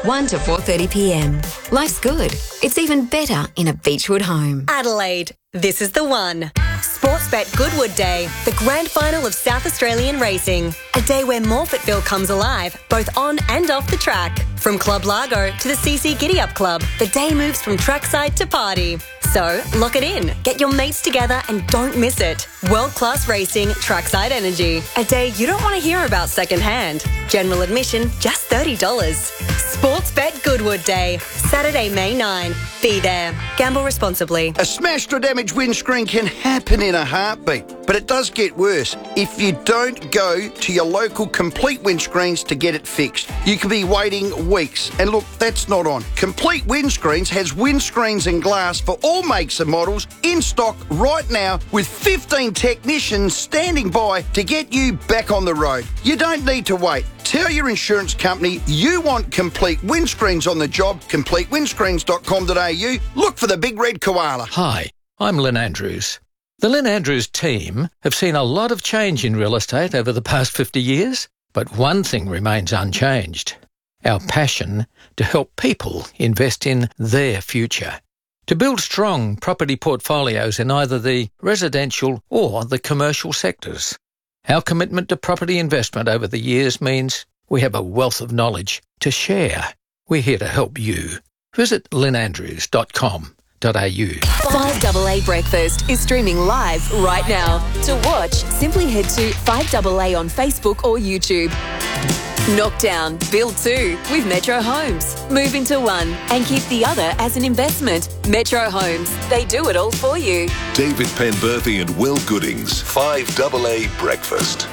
1 to 4:30pm. Life's good. It's even better in a Beechwood home. Adelaide, this is the one. Sportsbet Goodwood Day, the grand final of South Australian racing. A day where Morfettville comes alive, both on and off the track. From Club Largo to the CC Giddy Up Club, the day moves from trackside to party. So, lock it in, get your mates together and don't miss it. World-class racing, trackside energy. A day you don't want to hear about secondhand. General admission, just $30. Sportsbet Goodwood Day, Saturday, May 9. Be there. Gamble responsibly. A smashed or damaged windscreen can happen in a heartbeat, but it does get worse if you don't go to your local Complete Windscreens to get it fixed. You could be waiting weeks, and look, that's not on. Complete Windscreens has windscreens and glass for all makes and models in stock right now with 15 technicians standing by to get you back on the road. You don't need to wait. Tell your insurance company you want Complete Windscreens on the job. CompleteWindscreens.com.au. Look for the big red koala. Hi, I'm Lynn Andrews. The Lynn Andrews team have seen a lot of change in real estate over the past 50 years, but one thing remains unchanged: our passion to help people invest in their future, to build strong property portfolios in either the residential or the commercial sectors. Our commitment to property investment over the years means we have a wealth of knowledge to share. We're here to help you. Visit lynnandrews.com.au. 5AA Breakfast is streaming live right now. To watch, simply head to 5AA on Facebook or YouTube. Knock down, build two with Metro Homes. Move into one and keep the other as an investment. Metro Homes, they do it all for you. David Penberthy and Will Goodings, 5AA Breakfast.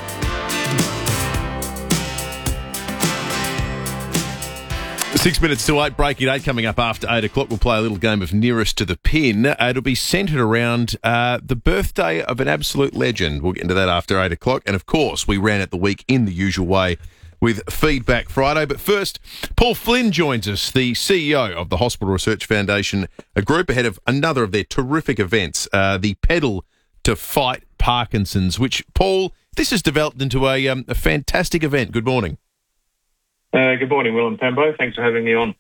6 minutes to 8, breaking 8 coming up after 8 o'clock. We'll play a little game of Nearest to the Pin. It'll be centred around the birthday of an absolute legend. We'll get into that after 8 o'clock. And, of course, we ran out the week in the usual way with Feedback Friday. But first, Paul Flynn joins us, the CEO of the Hospital Research Foundation, a group ahead of another of their terrific events, the Pedal to Fight Parkinson's, which, Paul, this has developed into a fantastic event. Good morning. Good morning, Will and Pambo. Thanks for having me on.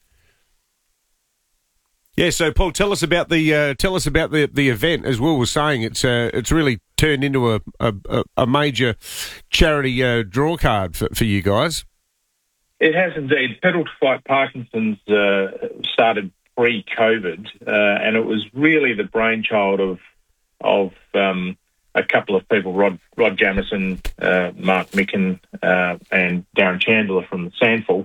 Yeah, so Paul, tell us about the event. As Will was saying, it's really turned into a major charity draw card for you guys. It has indeed. Pedal to Fight Parkinson's started pre-COVID, and it was really the brainchild of a couple of people, Rod Jamieson, Mark Micken, and Darren Chandler from the Sandful,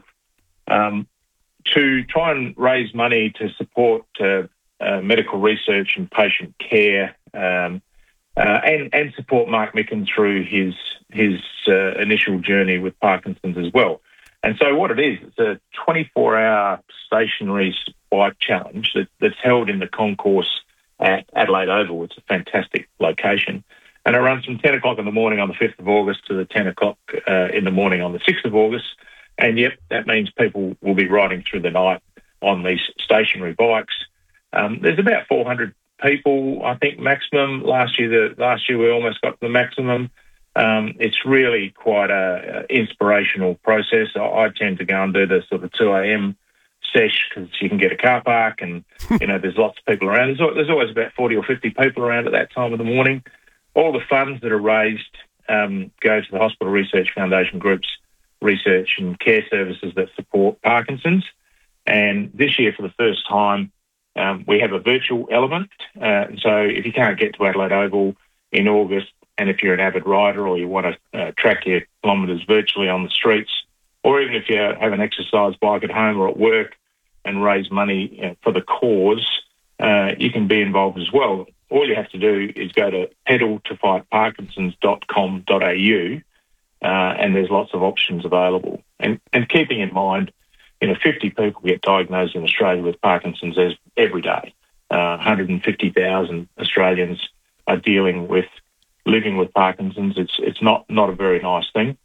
to try and raise money to support medical research and patient care, and support Mark Micken through his initial journey with Parkinson's as well. And so what it is, it's a 24-hour stationary bike challenge that's held in the concourse at Adelaide Oval. It's a fantastic location. And it runs from 10 o'clock in the morning on the 5th of August to the 10 o'clock in the morning on the 6th of August. And, yep, that means people will be riding through the night on these stationary bikes. There's about 400 people, I think, maximum. Last year we almost got to the maximum. It's really quite a inspirational process. I tend to go and do the sort of 2 a.m. sesh because you can get a car park and, there's lots of people around. There's always about 40 or 50 people around at that time of the morning. All the funds that are raised go to the Hospital Research Foundation Group's research and care services that support Parkinson's. And this year, for the first time, we have a virtual element. So if you can't get to Adelaide Oval in August, and if you're an avid rider or you want to track your kilometres virtually on the streets, or even if you have an exercise bike at home or at work and raise money for the cause, you can be involved as well. All you have to do is go to pedaltofightparkinsons.com.au, and there's lots of options available. And keeping in mind, 50 people get diagnosed in Australia with Parkinson's every day. 150,000 Australians are living with Parkinson's. It's not a very nice thing.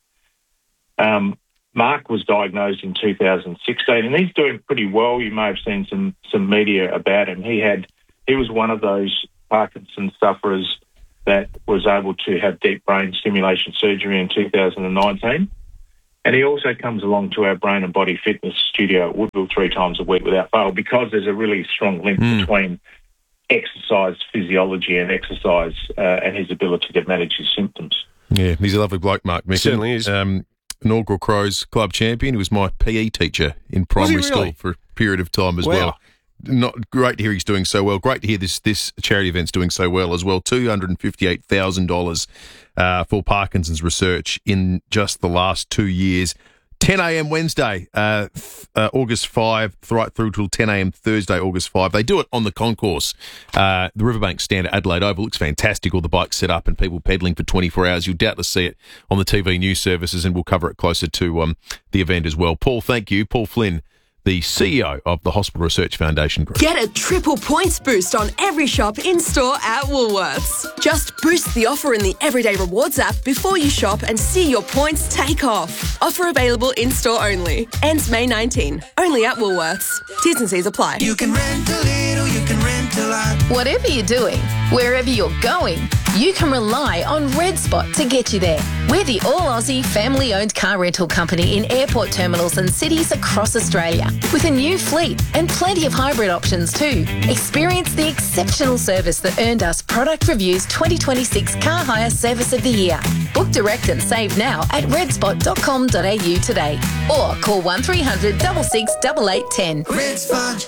Mark was diagnosed in 2016, and he's doing pretty well. You may have seen some media about him. He was one of those Parkinson's sufferers that was able to have deep brain stimulation surgery in 2019. And he also comes along to our brain and body fitness studio at Woodville 3 times a week without fail, because there's a really strong link between exercise physiology and exercise and his ability to manage his symptoms. Yeah, he's a lovely bloke, Mark Micken. Certainly is. Inaugural Crows club champion. He was my PE teacher in primary school for a period of time as well. Not great to hear he's doing so well. Great to hear this charity event's doing so well as well. $258,000 for Parkinson's research in just the last 2 years. 10 a.m. Wednesday, August 5, right through till 10 a.m. Thursday, August 5. They do it on the concourse. The Riverbank stand at Adelaide Oval. Looks fantastic. All the bikes set up and people pedalling for 24 hours. You'll doubtless see it on the TV news services, and we'll cover it closer to the event as well. Paul, thank you. Paul Flynn, the CEO of the Hospital Research Foundation Group. Get a triple points boost on every shop in-store at Woolworths. Just boost the offer in the Everyday Rewards app before you shop and see your points take off. Offer available in-store only. Ends May 19. Only at Woolworths. T's and C's apply. You can rent a little, you can rent a lot. Whatever you're doing, wherever you're going, you can rely on Red Spot to get you there. We're the all-Aussie family-owned car rental company in airport terminals and cities across Australia, with a new fleet and plenty of hybrid options too. Experience the exceptional service that earned us Product Review's 2026 Car Hire Service of the Year. Book direct and save now at redspot.com.au today, or call 1300 66 8810. Red Spot.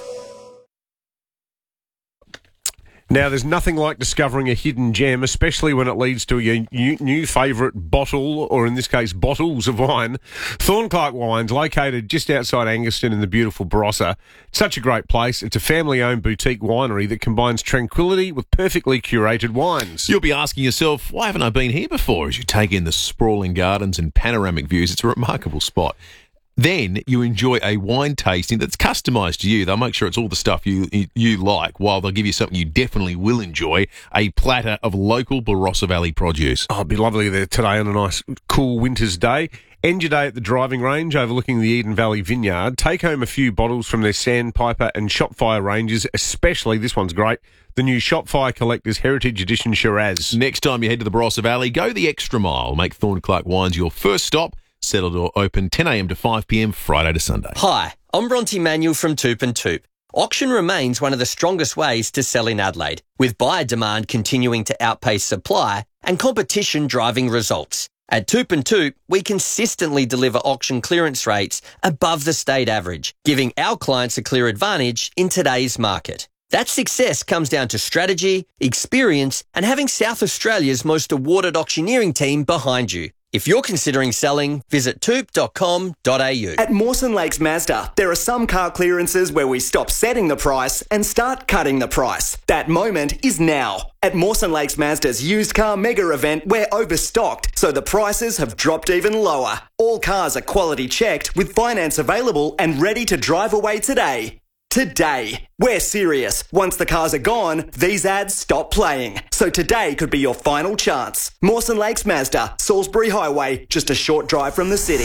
Now, there's nothing like discovering a hidden gem, especially when it leads to your new favourite bottle, or in this case, bottles of wine. Thornclarke Wines, located just outside Angaston in the beautiful Barossa. Such a great place. It's a family-owned boutique winery that combines tranquility with perfectly curated wines. You'll be asking yourself, why haven't I been here before? As you take in the sprawling gardens and panoramic views, it's a remarkable spot. Then you enjoy a wine tasting that's customised to you. They'll make sure it's all the stuff you like, while they'll give you something you definitely will enjoy, a platter of local Barossa Valley produce. Oh, it'd be lovely there today on a nice, cool winter's day. End your day at the driving range overlooking the Eden Valley Vineyard. Take home a few bottles from their Sandpiper and Shopfire ranges, especially, this one's great, the new Shopfire Collector's Heritage Edition Shiraz. Next time you head to the Barossa Valley, go the extra mile. Make Thornclarke Wines your first stop. Settled or open 10 a.m. to 5 p.m. Friday to Sunday. Hi, I'm Bronte Manuel from Toop and Toop. Auction remains one of the strongest ways to sell in Adelaide, with buyer demand continuing to outpace supply and competition driving results. At Toop and Toop, we consistently deliver auction clearance rates above the state average, giving our clients a clear advantage in today's market. That success comes down to strategy, experience, and having South Australia's most awarded auctioneering team behind you. If you're considering selling, visit toop.com.au. At Mawson Lakes Mazda, there are some car clearances where we stop setting the price and start cutting the price. That moment is now. At Mawson Lakes Mazda's used car mega event, we're overstocked, so the prices have dropped even lower. All cars are quality checked with finance available and ready to drive away today. Today. We're serious. Once the cars are gone, these ads stop playing. So today could be your final chance. Mawson Lakes Mazda, Salisbury Highway, just a short drive from the city.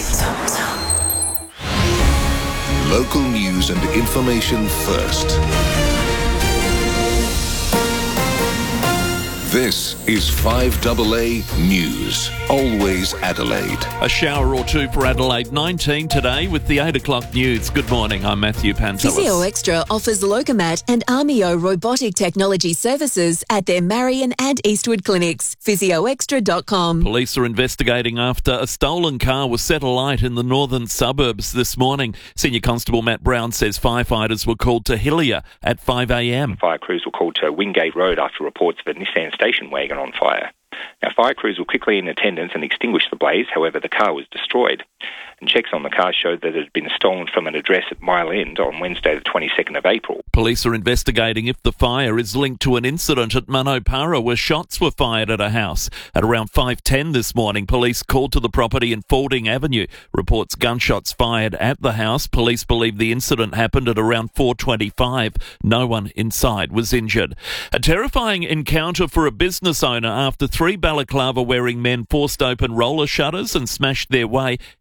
Local news and information first. This is 5AA News. Always Adelaide. A shower or two for Adelaide. 19 today with the 8 o'clock news. Good morning, I'm Matthew Pantelis. Physio Extra offers Locomat and Armio robotic technology services at their Marion and Eastwood clinics. PhysioExtra.com. Police are investigating after a stolen car was set alight in the northern suburbs this morning. Senior Constable Matt Brown says firefighters were called to Hillier at 5 a.m. Fire crews were called to Wingate Road after reports of a Nissan station wagon on fire. Now, fire crews were quickly in attendance and extinguished the blaze. However, the car was destroyed. And checks on the car showed that it had been stolen from an address at Mile End on Wednesday, the 22nd of April. Police are investigating if the fire is linked to an incident at Manopara where shots were fired at a house. At around 5:10 this morning, police called to the property in Faulding Avenue. Reports gunshots fired at the house. Police believe the incident happened at around 4:25. No one inside was injured. A terrifying encounter for a business owner after 3 balaclava-wearing men forced open roller shutters and smashed their way into a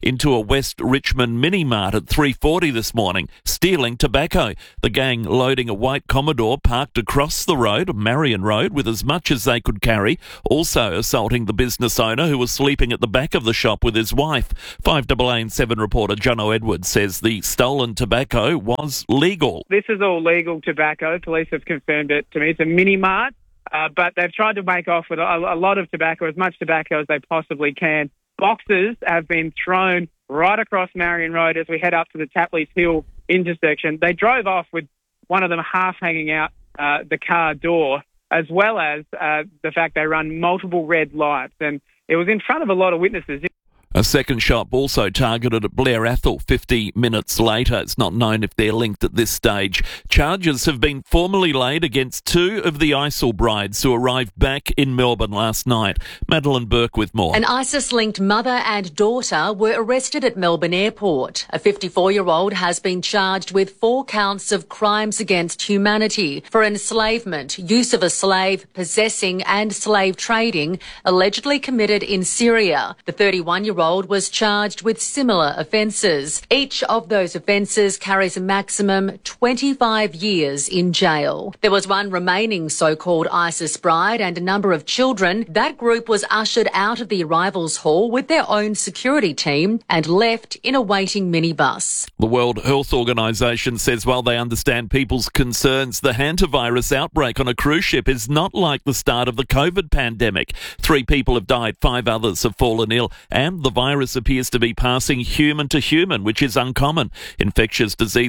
West Richmond Mini Mart at 3:40 this morning, stealing tobacco. The gang loading a white Commodore parked across the road, Marion Road, with as much as they could carry, also assaulting the business owner who was sleeping at the back of the shop with his wife. 5AA and 7 reporter Jono Edwards says the stolen tobacco was legal. This is all legal tobacco. Police have confirmed it to me. It's a mini mart, but they've tried to make off with a lot of tobacco, as much tobacco as they possibly can. Boxes have been thrown right across Marion Road as we head up to the Tapleys Hill intersection. They drove off with one of them half hanging out the car door, as well as the fact they run multiple red lights. And it was in front of a lot of witnesses. A second shop also targeted at Blair Athol 50 minutes later. It's not known if they're linked at this stage. Charges have been formally laid against 2 of the ISIL brides who arrived back in Melbourne last night. Madeline Burke with more. An ISIS-linked mother and daughter were arrested at Melbourne Airport. A 54-year-old has been charged with 4 counts of crimes against humanity for enslavement, use of a slave, possessing and slave trading, allegedly committed in Syria. The 31-year-old was charged with similar offences. Each of those offences carries a maximum 25 years in jail. There was one remaining so-called ISIS bride and a number of children. That group was ushered out of the arrivals hall with their own security team and left in a waiting minibus. The World Health Organization says while they understand people's concerns, the hantavirus outbreak on a cruise ship is not like the start of the COVID pandemic. 3 people have died, 5 others have fallen ill, and the virus appears to be passing human to human, which is uncommon. Infectious disease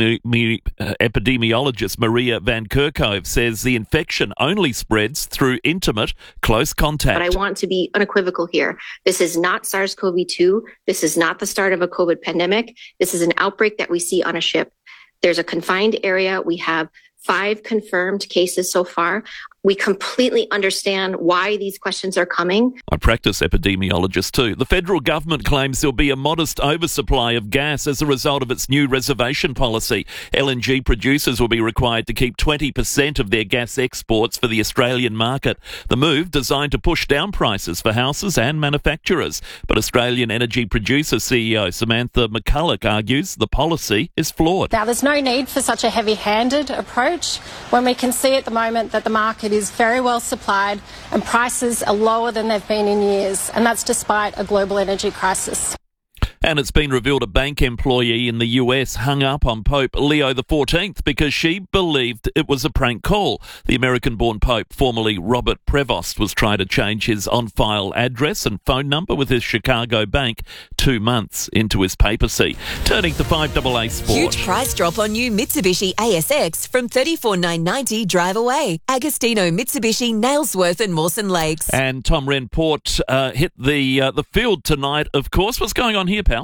epidemiologist Maria Van Kerkhove says the infection only spreads through intimate, close contact. But I want to be unequivocal here. This is not SARS-CoV-2. This is not the start of a COVID pandemic. This is an outbreak that we see on a ship. There's a confined area. We have 5 confirmed cases so far. We completely understand why these questions are coming. I practice epidemiologist too. The federal government claims there'll be a modest oversupply of gas as a result of its new reservation policy. LNG producers will be required to keep 20% of their gas exports for the Australian market. The move designed to push down prices for houses and manufacturers. But Australian energy producer CEO Samantha McCulloch argues the policy is flawed. Now, there's no need for such a heavy-handed approach when we can see at the moment that the market is very well supplied and prices are lower than they've been in years, and that's despite a global energy crisis. And it's been revealed a bank employee in the US hung up on Pope Leo XIV because she believed it was a prank call. The American-born Pope, formerly Robert Prevost, was trying to change his on-file address and phone number with his Chicago bank 2 months into his papacy. Turning to 5AA Sport. Huge price drop on new Mitsubishi ASX from $34,990 drive away. Agostino, Mitsubishi, Nailsworth and Mawson Lakes. And Tom Wren Port hit the field tonight, of course. What's going on here, pal?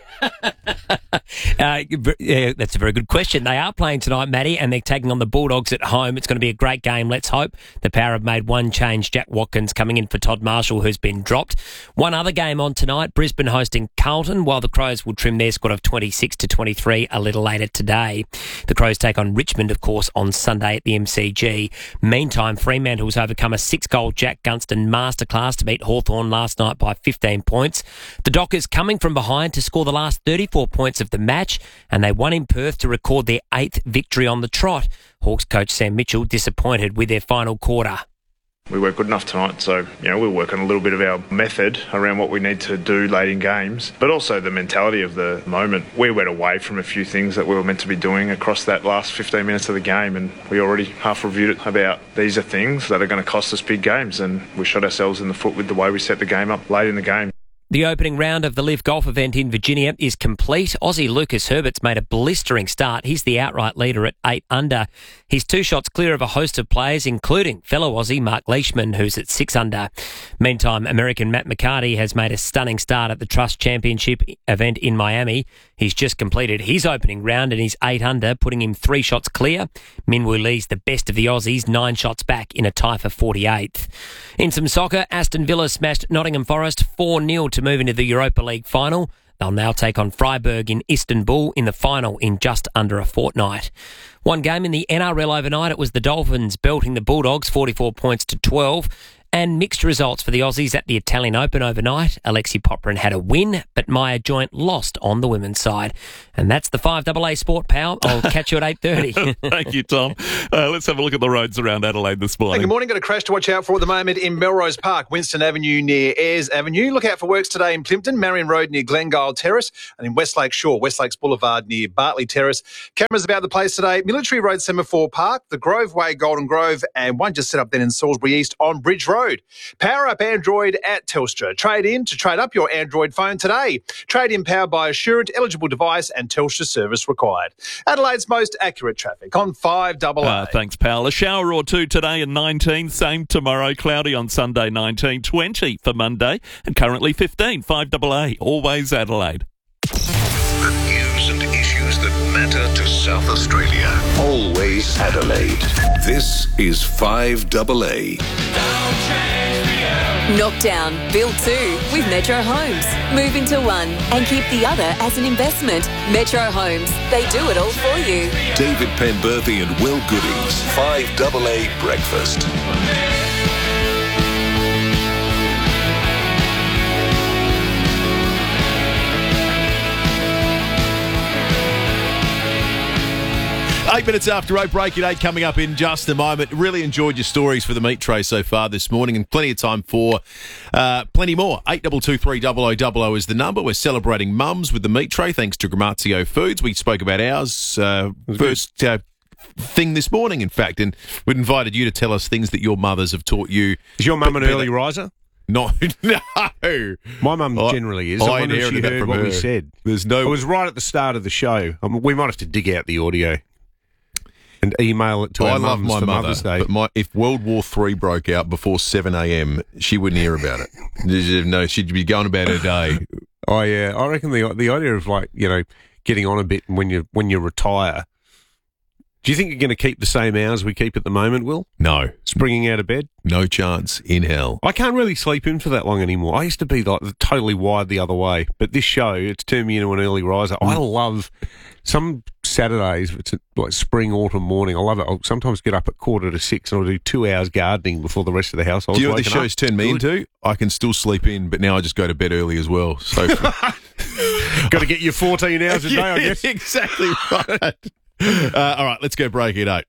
Yeah, that's a very good question. They are playing tonight, Matty, and they're taking on the Bulldogs at home. It's going to be a great game, let's hope. The Power have made one change. Jack Watkins coming in for Todd Marshall, who's been dropped. One other game on tonight, Brisbane hosting Carlton, while the Crows will trim their squad of 26-23 a little later today. The Crows take on Richmond, of course, on Sunday at the MCG. Meantime, Fremantle's overcome a 6-goal Jack Gunston masterclass to beat Hawthorn last night by 15 points. The Dockers coming from behind to score the last 34 points of the match, and they won in Perth to record their 8th victory on the trot. Hawks coach Sam Mitchell disappointed with their final quarter. We weren't good enough tonight, so we'll work on a little bit of our method around what we need to do late in games, but also the mentality of the moment. We went away from a few things that we were meant to be doing across that last 15 minutes of the game, and we already half reviewed it about these are things that are going to cost us big games, and we shot ourselves in the foot with the way we set the game up late in the game. The opening round of the LIV Golf event in Virginia is complete. Aussie Lucas Herbert's made a blistering start. He's the outright leader at 8 under. He's 2 shots clear of a host of players, including fellow Aussie Mark Leishman, who's at 6 under. Meantime, American Matt McCarty has made a stunning start at the Trust Championship event in Miami. He's just completed his opening round and he's 8 under, putting him 3 shots clear. Minwoo Lee's the best of the Aussies, 9 shots back in a tie for 48th. In some soccer, Aston Villa smashed Nottingham Forest 4-0 to move into the Europa League final. They'll now take on Freiburg in Istanbul in the final in just under a fortnight. One game in the NRL overnight, it was the Dolphins belting the Bulldogs 44 points to 12. And mixed results for the Aussies at the Italian Open overnight. Alexi Popperin had a win, but Maya Joint lost on the women's side. And that's the 5AA Sport, pal. I'll catch you at 8:30. Thank you, Tom. Let's have a look at the roads around Adelaide this morning. Hey, good morning. Got a crash to watch out for at the moment in Melrose Park, Winston Avenue near Ayers Avenue. Look out for works today in Plympton, Marion Road near Glengyle Terrace, and in Westlake Shore, Westlakes Boulevard near Bartley Terrace. Cameras about the place today. Military Road, Semaphore Park, the Grove Way, Golden Grove, and one just set up then in Salisbury East on Bridge Road. Power up Android at Telstra. Trade in to trade up your Android phone today. Trade in powered by Assurant, eligible device and Telstra service required. Adelaide's most accurate traffic on 5AA. Thanks, pal. A shower or two today and 19, same tomorrow. Cloudy on Sunday, 19, 20 for Monday, and currently 15, 5AA. Always Adelaide. The news and issues that matter to South Australia. Always Adelaide. This is 5AA. Knock down, build two with Metro Homes. Move into one and keep the other as an investment. Metro Homes, they do it all for you. David Penberthy and Will Goodings. 5AA Breakfast. Eight minutes after 8, break at 8 coming up in just a moment. Really enjoyed your stories for the meat tray so far this morning, and plenty of time for plenty more. 8223 is the number. We're celebrating mums with the meat tray thanks to Gramazio Foods. We spoke about ours first thing this morning, in fact, and we'd invited you to tell us things that your mothers have taught you. Is your mum an early riser? No. My mum generally is. I wonder if she heard what we said. There's no. It was right at the start of the show. We might have to dig out the audio and email it to our love mums my for mother, Mother's Day. but if World War III broke out before 7 a.m, she wouldn't hear about it. No, she'd be going about her day. Oh yeah, I reckon the idea of getting on a bit when you retire. Do you think you're going to keep the same hours we keep at the moment, Will? No. Springing out of bed? No chance in hell. I can't really sleep in for that long anymore. I used to be totally wired the other way, but this show, it's turned me into an early riser. I love some Saturdays, it's like spring, autumn morning. I love it. I'll sometimes get up at 5:45 and I'll do 2 hours gardening before the rest of the household. Do you know what the show's turned me into? I can still sleep in, but now I just go to bed early as well. So got to get your 14 hours a day, I guess. Exactly right. All right, let's go break it 8.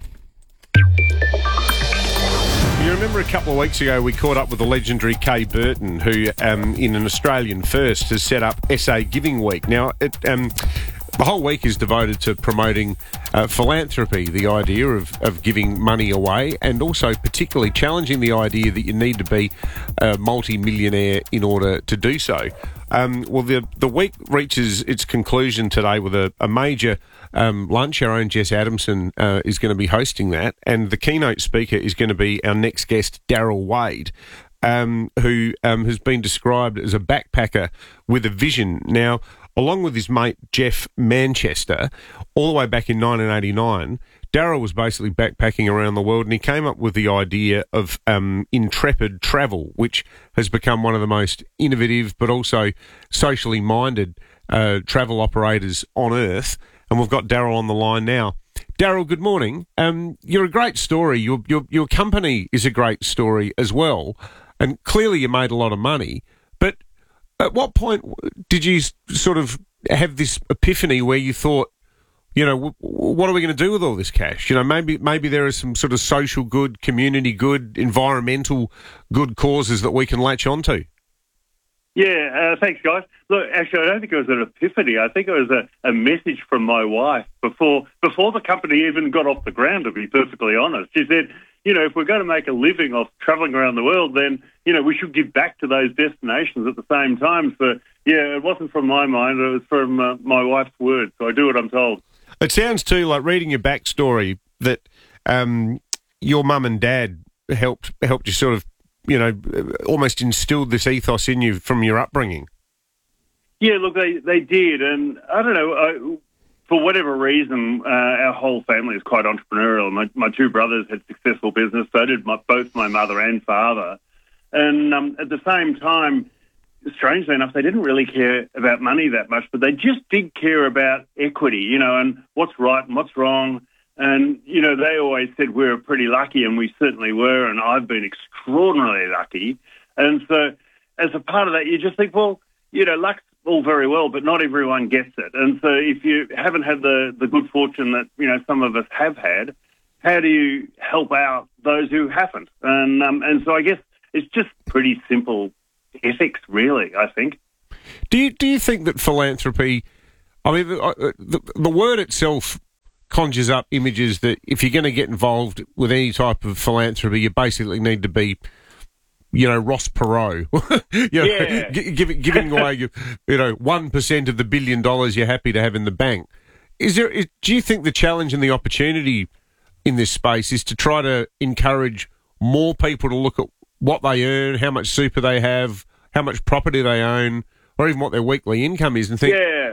You remember a couple of weeks ago we caught up with the legendary Kay Burton, who in an Australian first has set up SA Giving Week. Now, the whole week is devoted to promoting philanthropy, the idea of giving money away, and also particularly challenging the idea that you need to be a multi-millionaire in order to do so. Well, the week reaches its conclusion today with a major lunch. Our own Jess Adamson is going to be hosting that, and the keynote speaker is going to be our next guest, Daryl Wade, who has been described as a backpacker with a vision. Now, along with his mate Jeff Manchester, all the way back in 1989, Daryl was basically backpacking around the world, and he came up with the idea of intrepid travel, which has become one of the most innovative but also socially minded travel operators on Earth. And we've got Daryl on the line now. Daryl, good morning. You're a great story. Your company is a great story as well, and clearly you made a lot of money. But at what point did you sort of have this epiphany where you thought, what are we going to do with all this cash? Maybe there are some sort of social good, community good, environmental good causes that we can latch onto. Yeah, thanks, guys. Look, actually, I don't think it was an epiphany. I think it was a message from my wife before the company even got off the ground, to be perfectly honest. She said, if we're going to make a living off travelling around the world, then, we should give back to those destinations at the same time. So, yeah, it wasn't from my mind. It was from my wife's words. So I do what I'm told. It sounds, too, like reading your backstory that your mum and dad helped you sort of, almost instilled this ethos in you from your upbringing. Yeah, look, they did. And I don't know, for whatever reason, our whole family is quite entrepreneurial. My two brothers had successful business. So did both my mother and father. And at the same time, strangely enough, they didn't really care about money that much, but they just did care about equity, and what's right and what's wrong. And, you know, they always said we were pretty lucky, and we certainly were, and I've been extraordinarily lucky. And so as a part of that, you just think, well, you know, luck's all very well, but not everyone gets it. And so if you haven't had the good fortune that, you know, some of us have had, how do you help out those who haven't? And so I guess it's just pretty simple ethics, really, I think. Do you think that philanthropy, I mean, the word itself conjures up images that if you're going to get involved with any type of philanthropy, you basically need to be, you know, Ross Perot, giving away, 1% of the $1 billion you're happy to have in the bank. Do you think the challenge and the opportunity in this space is to try to encourage more people to look at what they earn, how much super they have, how much property they own, or even what their weekly income is, and think,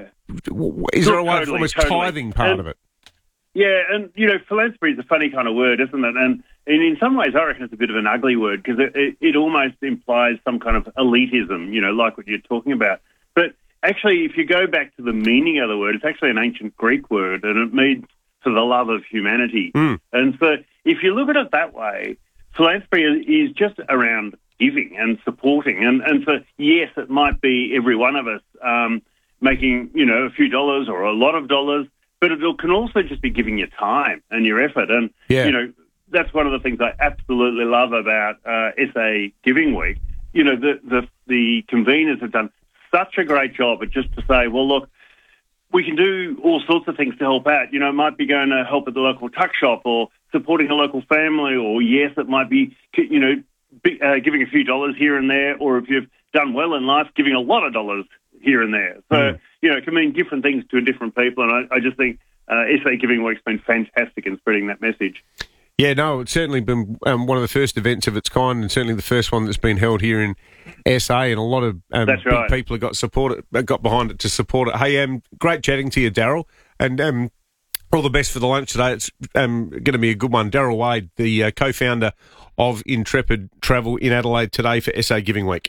is there a way of almost tithing part of it? Yeah, and, you know, philanthropy is a funny kind of word, isn't it? And in some ways, I reckon it's a bit of an ugly word because it almost implies some kind of elitism, you know, like what you're talking about. But actually, if you go back to the meaning of the word, it's actually an ancient Greek word, and it means for the love of humanity. And so if you look at it that way, philanthropy is just around giving and supporting. And so, yes, it might be every one of us making, you know, a few dollars or a lot of dollars, but it can also just be giving your time and your effort. And, you know, that's one of the things I absolutely love about SA Giving Week. You know, the conveners have done such a great job at just to say, well, look, we can do all sorts of things to help out. You know, it might be going to help at the local tuck shop or supporting a local family, or, yes, it might be, you know, giving a few dollars here and there, or if you've done well in life, giving a lot of dollars here and there. So, you know, it can mean different things to different people, and I just think SA Giving Week's been fantastic in spreading that message. Yeah, no, it's certainly been one of the first events of its kind, and certainly the first one that's been held here in SA, and a lot of big people have got behind it to support it. Hey, great chatting to you, Daryl, and all the best for the lunch today. It's going to be a good one. Daryl Wade, the co-founder of Intrepid Travel in Adelaide today for SA Giving Week.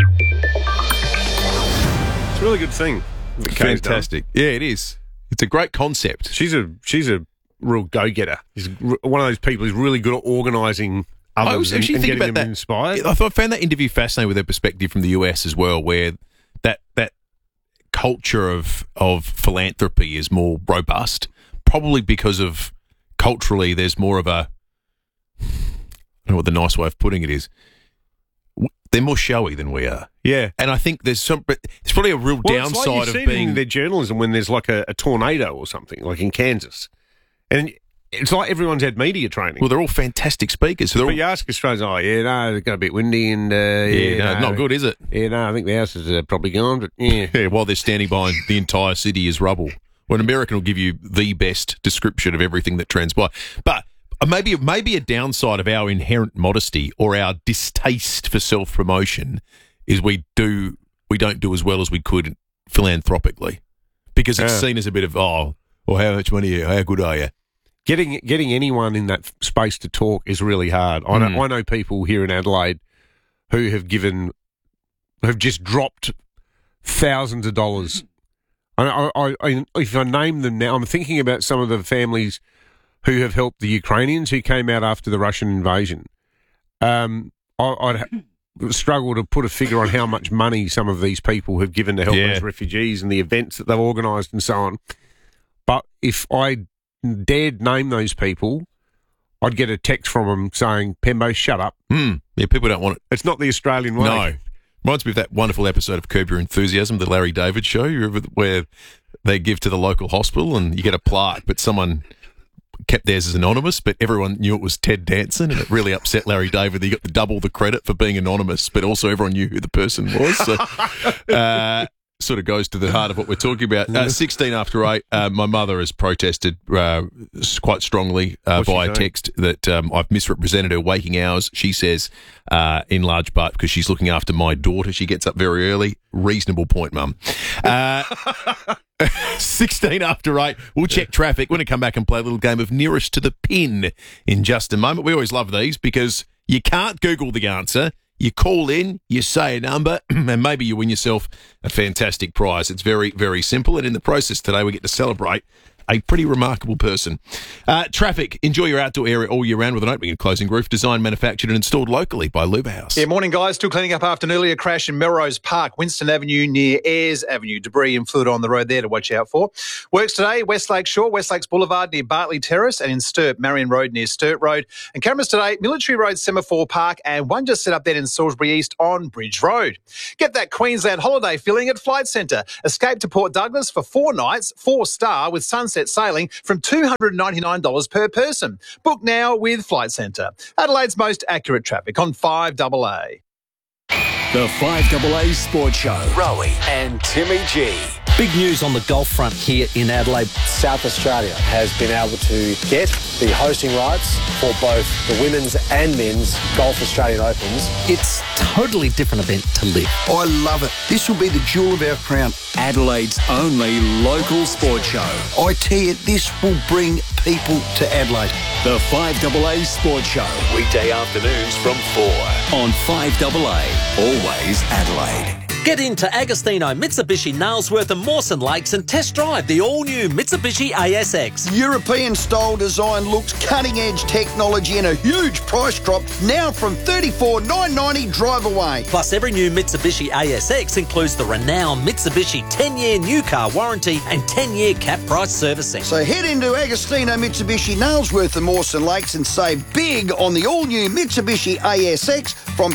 It's a really good thing. Fantastic. Yeah, it is. It's a great concept. She's a real go-getter. She's one of those people who's really good at organising others and getting them inspired. I found that interview fascinating with her perspective from the US as well, where that culture of philanthropy is more robust, probably because of culturally there's more of a, I don't know what the nice way of putting it is, they're more showy than we are. Yeah. And I think there's probably a real downside it's like of being... their journalism when there's like a tornado or something, like in Kansas. And it's like everyone's had media training. Well, they're all fantastic speakers. So but you ask Australians, it's got a bit windy and... not good, is it? Yeah, no, I think the house is probably gone, but yeah. Yeah, while they're standing by and the entire city is rubble. Well, an American will give you the best description of everything that transpired. But maybe a downside of our inherent modesty or our distaste for self-promotion is we don't do as well as we could philanthropically, because it's seen as a bit of, how much money, how good are you? Getting anyone in that space to talk is really hard. I know people here in Adelaide who have just dropped thousands of dollars. If I name them now, I'm thinking about some of the families who have helped the Ukrainians who came out after the Russian invasion. I'd struggle to put a figure on how much money some of these people have given to help those refugees and the events that they've organised and so on. But if I dared name those people, I'd get a text from them saying, Pembo, shut up. Yeah, people don't want it. It's not the Australian way. No. Reminds me of that wonderful episode of Curb Your Enthusiasm, the Larry David show, where they give to the local hospital and you get a plaque, but someone kept theirs as anonymous, but everyone knew it was Ted Danson, and it really upset Larry David that he got double the credit for being anonymous, but also everyone knew who the person was. So, sort of goes to the heart of what we're talking about. 16 after 8, my mother has protested quite strongly via text that I've misrepresented her waking hours. She says, in large part because she's looking after my daughter. She gets up very early. Reasonable point, Mum. 16 after 8. We'll check traffic. We're going to come back and play a little game of Nearest to the Pin in just a moment. We always love these because you can't Google the answer. You call in, you say a number, and maybe you win yourself a fantastic prize. It's very, very simple. And in the process today, we get to celebrate a pretty remarkable person. Traffic. Enjoy your outdoor area all year round with an opening and closing roof, designed, manufactured and installed locally by Luba House. Yeah, morning, guys. Still cleaning up after an earlier crash in Melrose Park, Winston Avenue near Ayres Avenue. Debris and fluid on the road there to watch out for. Works today, Westlake Shore, Westlakes Boulevard near Bartley Terrace, and in Sturt, Marion Road near Sturt Road. And cameras today, Military Road, Semaphore Park, and one just set up there in Salisbury East on Bridge Road. Get that Queensland holiday feeling at Flight Centre. Escape to Port Douglas for 4 nights, 4-star with sunset sailing from $299 per person. Book now with Flight Centre. Adelaide's most accurate traffic on 5AA. The 5AA Sports Show. Rowie and Timmy G. Big news on the golf front here in Adelaide. South Australia has been able to get the hosting rights for both the women's and men's Golf Australian Opens. It's a totally different event to live. I love it. This will be the jewel of our crown. Adelaide only local sports show. I tell you, this will bring people to Adelaide. The 5AA Sports Show. Weekday afternoons from 4 on 5AA. Always Adelaide. Get into Agostino, Mitsubishi, Nailsworth and Mawson Lakes and test drive the all-new Mitsubishi ASX. European-style design looks, cutting-edge technology and a huge price drop now from $34,990 drive away. Plus, every new Mitsubishi ASX includes the renowned Mitsubishi 10-year new car warranty and 10-year cap price servicing. So head into Agostino, Mitsubishi, Nailsworth and Mawson Lakes and save big on the all-new Mitsubishi ASX from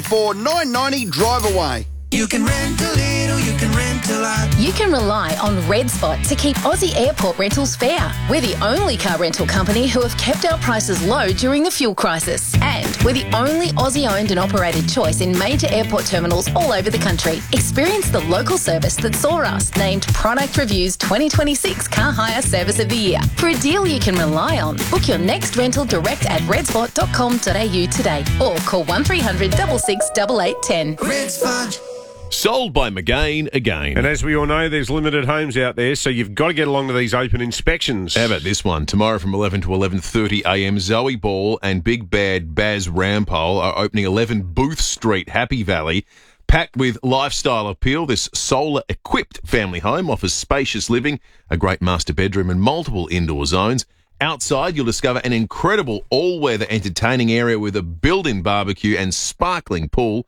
$34,990 drive away. You can rent a little, you can rent a lot. You can rely on Red Spot to keep Aussie airport rentals fair. We're the only car rental company who have kept our prices low during the fuel crisis. And we're the only Aussie-owned and operated choice in major airport terminals all over the country. Experience the local service that saw us named Product Review's 2026 Car Hire Service of the Year. For a deal you can rely on, book your next rental direct at redspot.com.au today or call 1300 66 8810. Red Spot. Sold by McGain again. And as we all know, there's limited homes out there, so you've got to get along to these open inspections. How about this one? Tomorrow from 11 to 11:30am, Zoe Ball and Big Bad Baz Rampole are opening 11 Booth Street, Happy Valley. Packed with lifestyle appeal, this solar-equipped family home offers spacious living, a great master bedroom and multiple indoor zones. Outside, you'll discover an incredible all-weather entertaining area with a built-in barbecue and sparkling pool.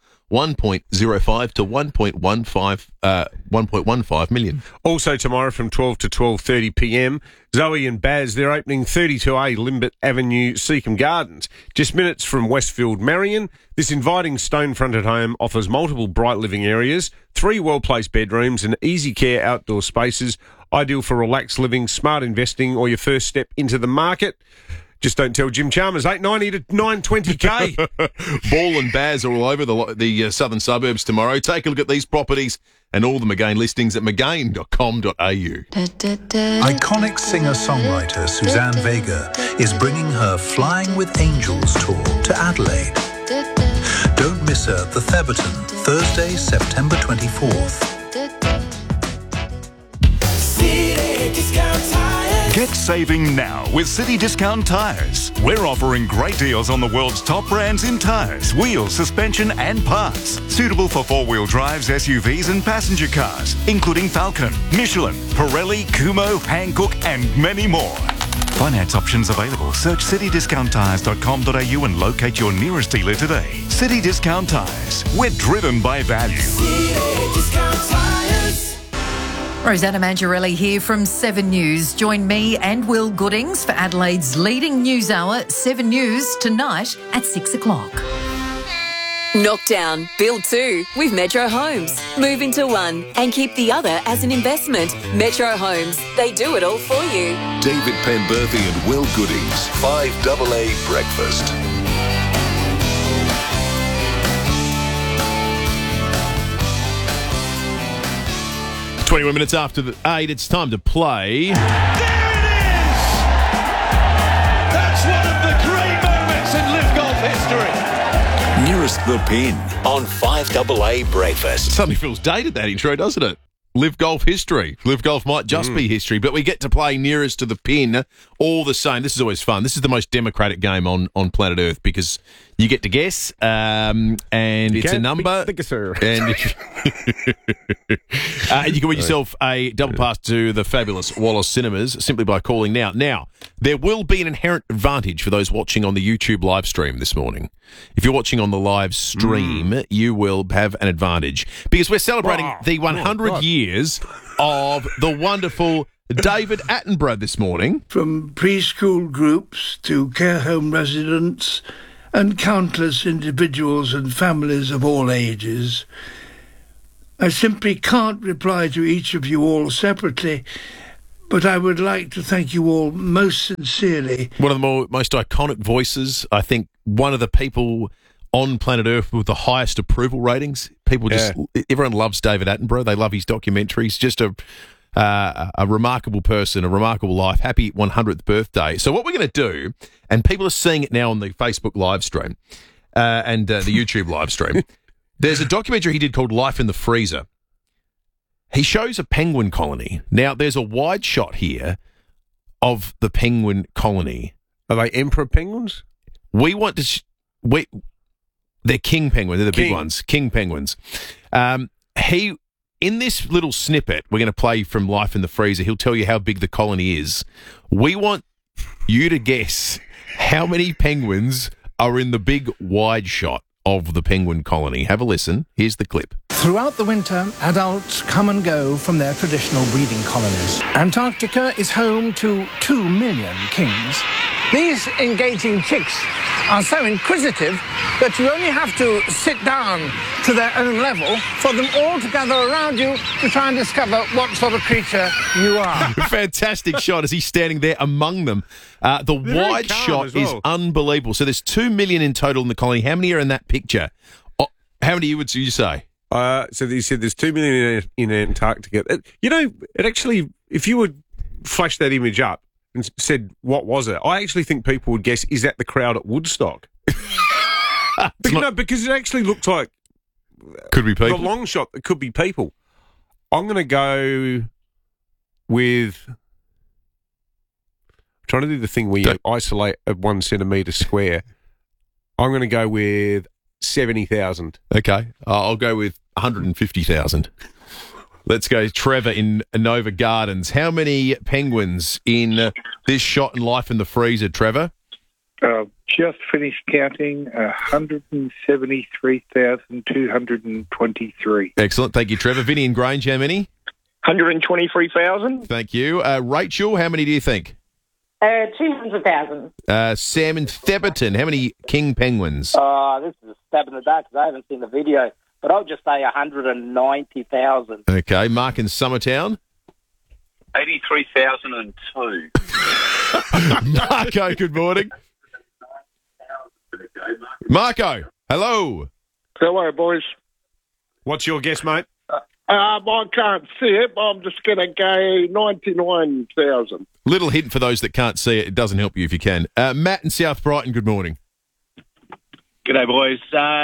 1.05 to 1.15 million. Also tomorrow from 12 to 12:30pm, Zoe and Baz, they're opening 32A Limbert Avenue, Seacombe Gardens. Just minutes from Westfield Marion. This inviting stone-fronted home offers multiple bright living areas, 3 well-placed bedrooms and easy care outdoor spaces, ideal for relaxed living, smart investing or your first step into the market. Just don't tell Jim Chalmers, $890 to $920K. Ball and Baz are all over the southern suburbs tomorrow. Take a look at these properties and all the McGain listings at mcgain.com.au. Iconic singer-songwriter Suzanne Vega is bringing her Flying with Angels tour to Adelaide. Don't miss her at the Theberton, Thursday, September 24th. Get saving now with City Discount Tyres. We're offering great deals on the world's top brands in tyres, wheels, suspension and parts. Suitable for 4-wheel drives, SUVs and passenger cars, including Falcon, Michelin, Pirelli, Kumho, Hankook and many more. Finance options available. Search citydiscounttyres.com.au and locate your nearest dealer today. City Discount Tyres. We're driven by value. City Discount Tyres. Rosanna Mangiarelli here from 7 News. Join me and Will Goodings for Adelaide's leading news hour, 7 News, tonight at 6 o'clock. Knock down, build 2 with Metro Homes. Move into one and keep the other as an investment. Metro Homes, they do it all for you. David Penberthy and Will Goodings, 5AA Breakfast. 21 minutes after 8, it's time to play. That's one of the great moments in Live Golf history. Nearest the pin on 5AA Breakfast. Suddenly feels dated, that intro, doesn't it? Live Golf history. Live Golf might just be history, but we get to play nearest to the pin all the same. This is always fun. This is the most democratic game on planet Earth because you get to guess, and it's a number. And you can win yourself a double pass to the fabulous Wallace Cinemas simply by calling now. Now, there will be an inherent advantage for those watching on the YouTube live stream this morning. If you're watching on the live stream, you will have an advantage because we're celebrating the 100 years of the wonderful David Attenborough this morning. From preschool groups to care home residents and countless individuals and families of all ages, I simply can't reply to each of you all separately, but I would like to thank you all most sincerely. One of the most iconic voices, I think one of the people on planet Earth with the highest approval ratings. Everyone loves David Attenborough. They love his documentaries. Just a remarkable person, a remarkable life. Happy 100th birthday. So what we're going to do, and people are seeing it now on the Facebook live stream and the YouTube live stream, there's a documentary he did called Life in the Freezer. He shows a penguin colony. Now, there's a wide shot here of the penguin colony. Are they emperor penguins? We want to... They're king penguins. They're the big ones. King penguins. In this little snippet, we're going to play from Life in the Freezer. He'll tell you how big the colony is. We want you to guess how many penguins are in the big wide shot of the penguin colony. Have a listen. Here's the clip. Throughout the winter, adults come and go from their traditional breeding colonies. Antarctica is home to 2 million kings. These engaging chicks are so inquisitive that you only have to sit down to their own level for them all to gather around you to try and discover what sort of creature you are. Fantastic shot as he's standing there among them. The wide shot is unbelievable. So there's 2 million in total in the colony. How many are in that picture? How many would you say? So you said there's 2 million in Antarctica. It actually, if you would flash that image up and said, what was it? I actually think people would guess, is that the crowd at Woodstock? Because it actually looked like... Could be people. The long shot, it could be people. I'm going to go with... I'm trying to do the thing where you isolate a 1 centimetre square. I'm going to go with 70,000. Okay. I'll go with 150,000. Let's go Trevor in Nova Gardens. How many penguins in this shot in Life in the Freezer, Trevor? Just finished counting, 173,223. Excellent. Thank you, Trevor. Vinny and Grange, how many? 123,000. Thank you. Rachel, how many do you think? 200,000. Sam in Theberton, how many king penguins? This is a stab in the dark because I haven't seen the video, but I'll just say 190,000. Okay. Mark in Summertown? 83,002. Marco, good morning. Marco, hello. Hello, boys. What's your guess, mate? I can't see it, but I'm just going to go 99,000. Little hint for those that can't see it. It doesn't help you if you can. Matt in South Brighton, good morning. G'day, boys.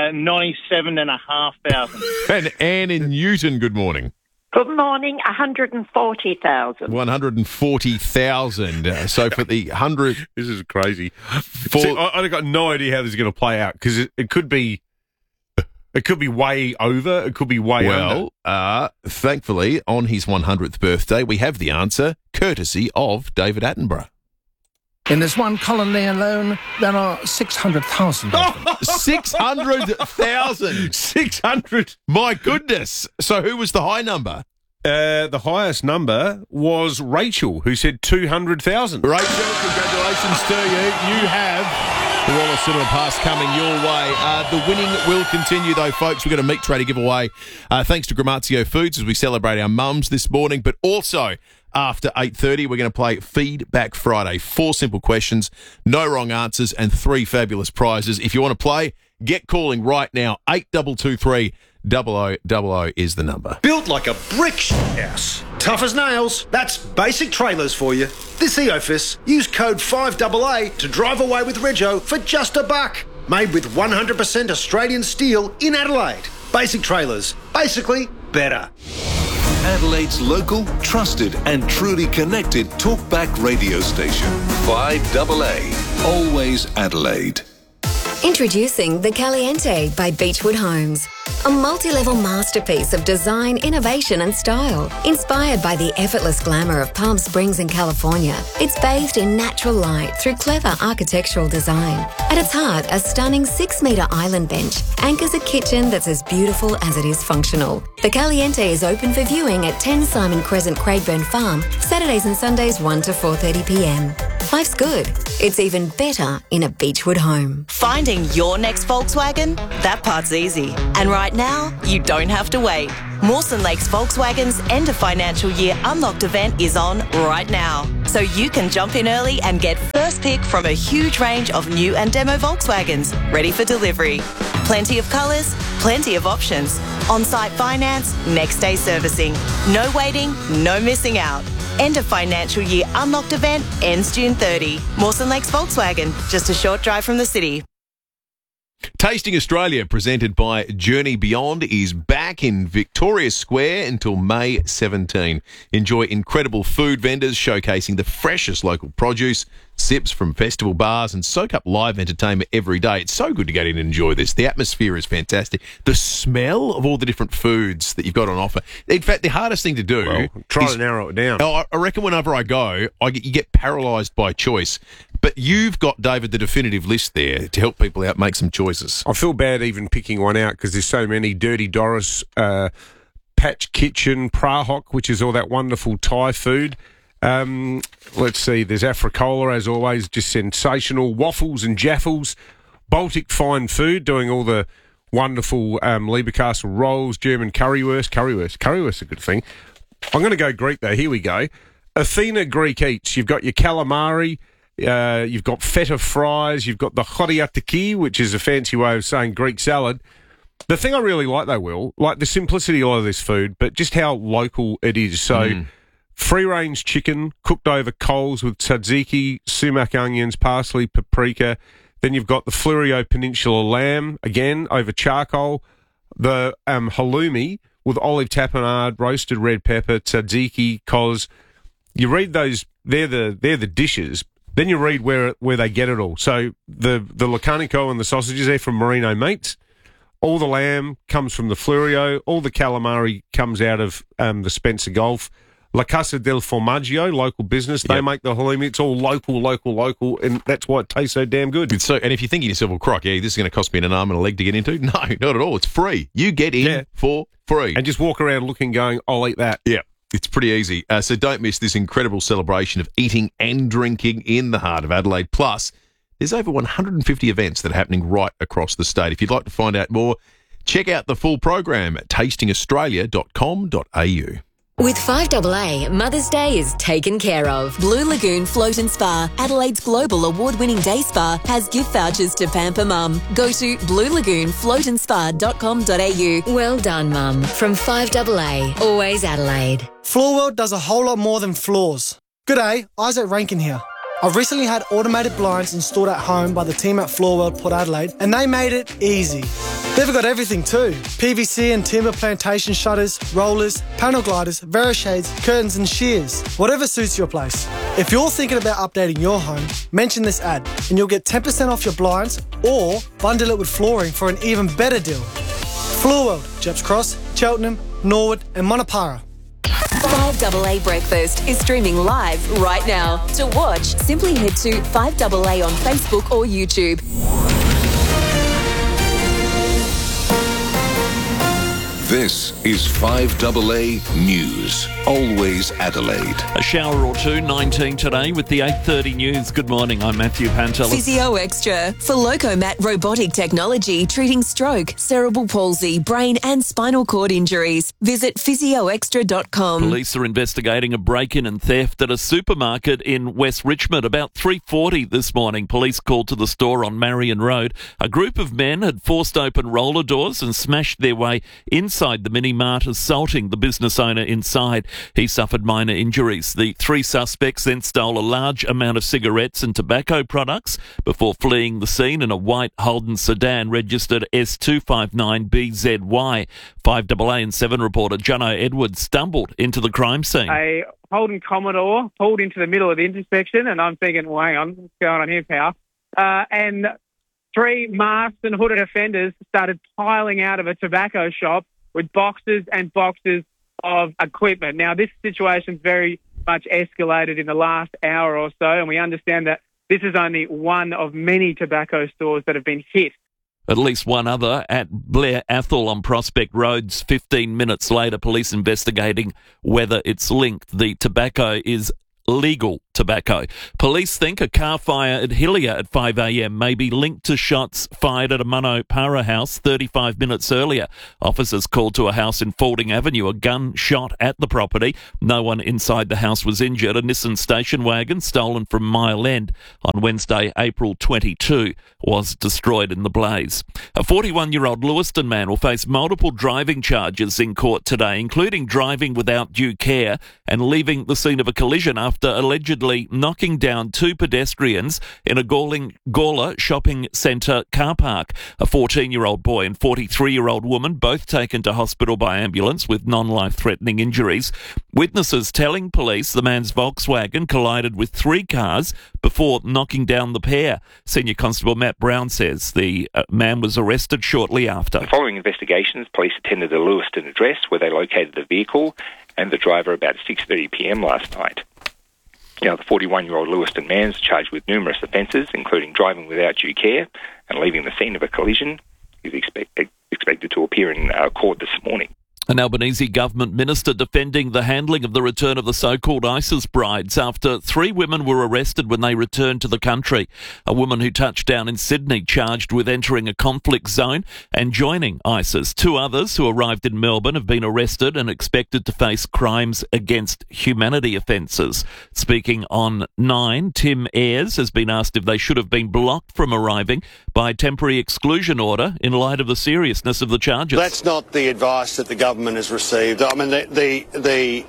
97,500. And Anne in Newton, good morning. Good morning, 140,000. 140,000. So for the 100... This is crazy. I've got no idea how this is going to play out because it could be... It could be way over. It could be way under. Thankfully, on his 100th birthday, we have the answer, courtesy of David Attenborough. In this one colony alone, there are 600,000 of them. 600,000! 600! My goodness! So who was the high number? The highest number was Rachel, who said 200,000. Rachel, congratulations to you. You have... the Wallace Cinema Pass coming your way. The winning will continue, though, folks. We've got a meat tray to give away thanks to Gramazio Foods as we celebrate our mums this morning. But also, after 8:30, we're going to play Feedback Friday. 4 simple questions, no wrong answers, and 3 fabulous prizes. If you want to play, get calling right now. 8223 0000 is the number. Built like a brick house. Tough as nails. That's Basic Trailers for you. This EOFIS, use code 5AA to drive away with Rego for just $1. Made with 100% Australian steel in Adelaide. Basic Trailers. Basically better. Adelaide's local, trusted and truly connected talkback radio station. 5AA. Always Adelaide. Introducing The Caliente by Beechwood Homes. A multi-level masterpiece of design, innovation and style. Inspired by the effortless glamour of Palm Springs in California, it's bathed in natural light through clever architectural design. At its heart, a stunning 6-metre island bench anchors a kitchen that's as beautiful as it is functional. The Caliente is open for viewing at 10 Simon Crescent, Craigburn Farm, Saturdays and Sundays 1 to 4:30pm. Life's good. It's even better in a Beechwood home. Finding your next Volkswagen? That part's easy. And right now, you don't have to wait. Mawson Lakes Volkswagen's end of financial year unlocked event is on right now. So you can jump in early and get first pick from a huge range of new and demo Volkswagens ready for delivery. Plenty of colours, plenty of options. On-site finance, next day servicing. No waiting, no missing out. End of financial year unlocked event ends June 30. Mawson Lakes Volkswagen, just a short drive from the city. Tasting Australia, presented by Journey Beyond, is back in Victoria Square until May 17. Enjoy incredible food vendors showcasing the freshest local produce, sips from festival bars, and soak up live entertainment every day. It's so good to get in and enjoy this. The atmosphere is fantastic. The smell of all the different foods that you've got on offer. In fact, the hardest thing to do... Well, try to narrow it down. I reckon whenever I go, you get paralysed by choice. But you've got, David, the definitive list there to help people out make some choices. I feel bad even picking one out because there's so many. Dirty Doris, Patch Kitchen, Prahok, which is all that wonderful Thai food. Let's see, there's Africola, as always, just sensational. Waffles and Jaffles. Baltic Fine Food, doing all the wonderful Lieberkastel rolls, German currywurst. Currywurst a good thing. I'm going to go Greek, though. Here we go. Athena Greek Eats. You've got your calamari. You've got feta fries, you've got the choriatiki, which is a fancy way of saying Greek salad. The thing I really like, though, Will, like the simplicity of this food, but just how local it is. So free-range chicken cooked over coals with tzatziki, sumac onions, parsley, paprika. Then you've got the Fleurieu Peninsula lamb, again, over charcoal. The halloumi with olive tapenade, roasted red pepper, tzatziki, cos. You read those, they're the dishes. Then you read where they get it all. So the lacanico and the sausages, they're from Merino Meats. All the lamb comes from the Fleurieu. All the calamari comes out of the Spencer Gulf. La Casa del Formaggio, local business. They make the halloumi. It's all local, and that's why it tastes so damn good. And if you're thinking to yourself, well, crikey, this is going to cost me an arm and a leg to get into. No, not at all. It's free. You get in for free. And just walk around looking, going, I'll eat that. Yeah. It's pretty easy. So don't miss this incredible celebration of eating and drinking in the heart of Adelaide. Plus, there's over 150 events that are happening right across the state. If you'd like to find out more, check out the full program at tastingaustralia.com.au. With 5AA, Mother's Day is taken care of. Blue Lagoon Float and Spa, Adelaide's global award-winning day spa, has gift vouchers to pamper Mum. Go to bluelagoonfloatandspa.com.au. Well done, Mum. From 5AA, always Adelaide. Floor World does a whole lot more than floors. G'day, Isaac Rankin here. I've recently had automated blinds installed at home by the team at Floor World Port Adelaide, and they made it easy. They've got everything too. PVC and timber plantation shutters, rollers, panel gliders, Verishades, curtains and shears. Whatever suits your place. If you're thinking about updating your home, mention this ad and you'll get 10% off your blinds or bundle it with flooring for an even better deal. Floor World, Jeps Cross, Cheltenham, Norwood and Monopara. 5AA Breakfast is streaming live right now. To watch, simply head to 5AA on Facebook or YouTube. This is 5AA News. Always Adelaide. A shower or two, 19 today with the 8:30 news. Good morning, I'm Matthew Pantelis. Physio Extra for Locomat robotic technology treating stroke, cerebral palsy, brain and spinal cord injuries. Visit physioextra.com. Police are investigating a break-in and theft at a supermarket in West Richmond. About 3:40 this morning, police called to the store on Marion Road. A group of men had forced open roller doors and smashed their way inside inside the mini mart, assaulting the business owner inside. He suffered minor injuries. The 3 suspects then stole a large amount of cigarettes and tobacco products before fleeing the scene in a white Holden sedan registered S259BZY. 5AA and 7 reporter Jono Edwards stumbled into the crime scene. A Holden Commodore pulled into the middle of the intersection, and I'm thinking, well, hang on, what's going on here, pal? And 3 masked and hooded offenders started piling out of a tobacco shop with boxes and boxes of equipment. Now, this situation's very much escalated in the last hour or so, and we understand that this is only one of many tobacco stores that have been hit. At least one other at Blair Athol on Prospect Roads. 15 minutes later, police investigating whether it's linked. The tobacco is legal tobacco. Police think a car fire at Hillier at 5 a.m. may be linked to shots fired at a Mano Para house 35 minutes earlier. Officers called to a house in Faulding Avenue. A gun shot at the property. No one inside the house was injured. A Nissan station wagon stolen from Mile End on Wednesday, April 22, was destroyed in the blaze. A 41-year-old Lewiston man will face multiple driving charges in court today, including driving without due care and leaving the scene of a collision after allegedly knocking down 2 pedestrians in a Gawler shopping centre car park. A 14-year-old boy and 43-year-old woman, both taken to hospital by ambulance with non-life-threatening injuries. Witnesses telling police the man's Volkswagen collided with 3 cars before knocking down the pair. Senior Constable Matt Brown says the man was arrested shortly after. Following investigations, police attended the Lewiston address where they located the vehicle and the driver about 6:30 p.m. last night. Now, the 41-year-old Lewiston man is charged with numerous offences, including driving without due care and leaving the scene of a collision. He's expected to appear in court this morning. An Albanese government minister defending the handling of the return of the so-called ISIS brides after 3 women were arrested when they returned to the country. A woman who touched down in Sydney charged with entering a conflict zone and joining ISIS. 2 others who arrived in Melbourne have been arrested and expected to face crimes against humanity offences. Speaking on 9, Tim Ayres has been asked if they should have been blocked from arriving by temporary exclusion order in light of the seriousness of the charges. That's not the advice that the government has received. I mean, the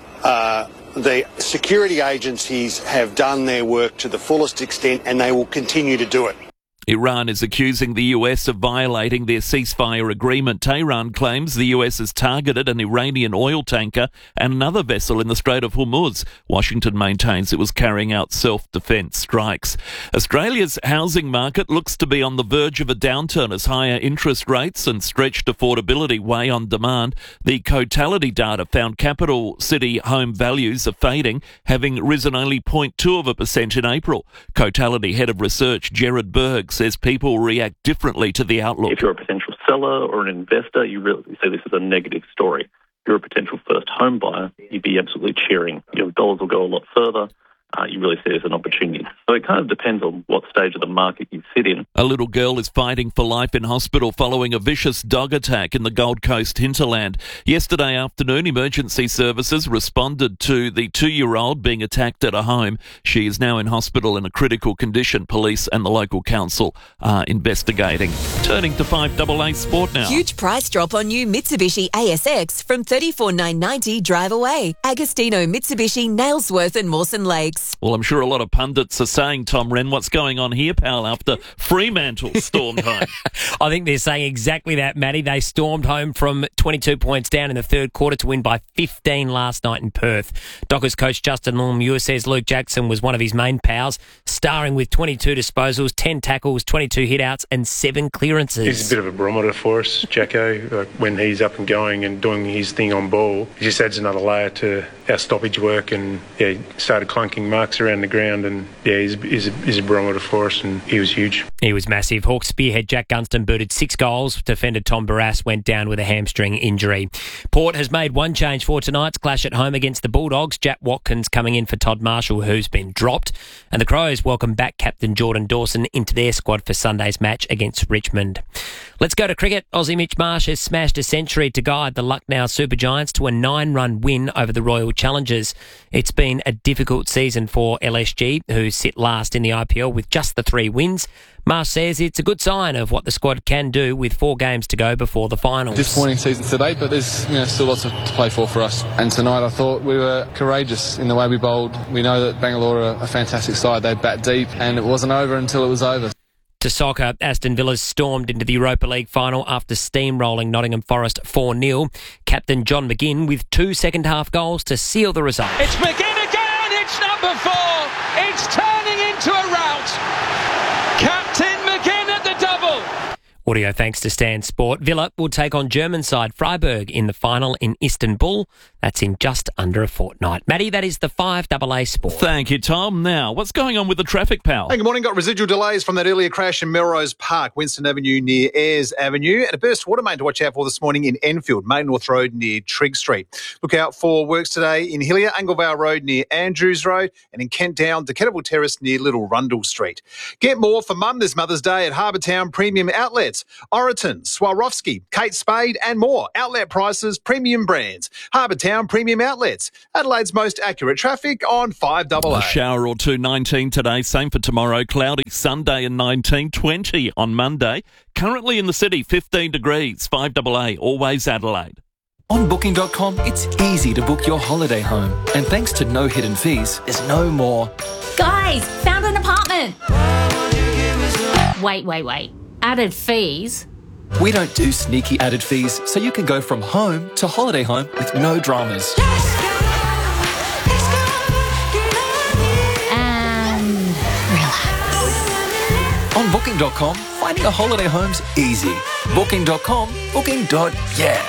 security agencies have done their work to the fullest extent, and they will continue to do it. Iran is accusing the US of violating their ceasefire agreement. Tehran claims the US has targeted an Iranian oil tanker and another vessel in the Strait of Hormuz. Washington maintains it was carrying out self-defense strikes. Australia's housing market looks to be on the verge of a downturn as higher interest rates and stretched affordability weigh on demand. The Cotality data found capital city home values are fading, having risen only 0.2% in April. Cotality head of research Gerard Berg says people react differently to the outlook. If you're a potential seller or an investor, you really see this as a negative story. If you're a potential first home buyer, you'd be absolutely cheering. Your dollars will go a lot further. You really see it as an opportunity. So it kind of depends on what stage of the market you sit in. A little girl is fighting for life in hospital following a vicious dog attack in the Gold Coast hinterland. Yesterday afternoon, emergency services responded to the 2-year-old being attacked at a home. She is now in hospital in a critical condition. Police and the local council are investigating. Turning to 5AA Sport now. Huge price drop on new Mitsubishi ASX from $34,990 drive away. Agostino, Mitsubishi, Nailsworth and Mawson Lakes. Well, I'm sure a lot of pundits are saying, Tom Wren, what's going on here, pal, after Fremantle stormed home? I think they're saying exactly that, Matty. They stormed home from 22 points down in the third quarter to win by 15 last night in Perth. Dockers coach Justin Lemieux says Luke Jackson was one of his main pals, starring with 22 disposals, 10 tackles, 22 hitouts and 7 clearances. He's a bit of a barometer for us, Jacko. When he's up and going and doing his thing on ball, he just adds another layer to our stoppage work, and he started clunking marks around the ground, and he's a barometer for us, and he was huge. He was massive. Hawks spearhead Jack Gunston booted 6 goals. Defender Tom Barrass went down with a hamstring injury. Port has made one change for tonight's clash at home against the Bulldogs. Jack Watkins coming in for Todd Marshall, who's been dropped. And the Crows welcome back captain Jordan Dawson into their squad for Sunday's match against Richmond. Let's go to cricket. Aussie Mitch Marsh has smashed a century to guide the Lucknow Super Giants to a 9-run win over the Royal Challengers. It's been a difficult season season for LSG, who sit last in the IPL with just the 3 wins. Marsh says it's a good sign of what the squad can do with 4 games to go before the finals. Disappointing season to date, but there's still lots to play for us. And tonight I thought we were courageous in the way we bowled. We know that Bangalore are a fantastic side. They bat deep, and it wasn't over until it was over. To soccer, Aston Villa stormed into the Europa League final after steamrolling Nottingham Forest 4-0. Captain John McGinn with 2 second-half goals to seal the result. It's McGinn again! It's number 4! It's turning into a rout! Captain McGinn at the double! Audio thanks to Stan Sport. Villa will take on German side Freiburg in the final in Istanbul. That's in just under a fortnight. Matty, that is the 5AA Sport. Thank you, Tom. Now, what's going on with the traffic, pal? Hey, good morning. Got residual delays from that earlier crash in Melrose Park, Winston Avenue near Ayres Avenue, and a burst water main to watch out for this morning in Enfield, Main North Road near Trigg Street. Look out for works today in Hillier, Anglevale Road near Andrews Road, and in Kent Down, Decatable Terrace near Little Rundle Street. Get more for Mum this Mother's Day at Harbour Town Premium Outlets. Oroton, Swarovski, Kate Spade and more. Outlet prices, premium brands. Harbour Town Premium Outlets. Adelaide's most accurate traffic on 5AA. A shower or two, 19 today. Same for tomorrow. Cloudy Sunday and 19, 20 on Monday. Currently in the city, 15 degrees. 5AA, always Adelaide. On Booking.com, it's easy to book your holiday home. And thanks to no hidden fees, there's no more. Guys, found an apartment. Wait. Added fees? We don't do sneaky added fees, so you can go from home to holiday home with no dramas. And relax. On Booking.com, finding a holiday home's easy. Booking.com, booking.yeah.